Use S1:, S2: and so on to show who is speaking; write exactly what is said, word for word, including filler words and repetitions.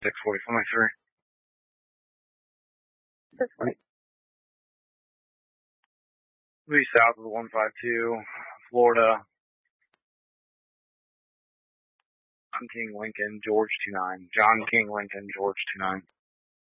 S1: six forty twenty-three.
S2: six forty.
S1: Be south of the one five two, Florida. John King Lincoln, George two nine. John King Lincoln, George two nine.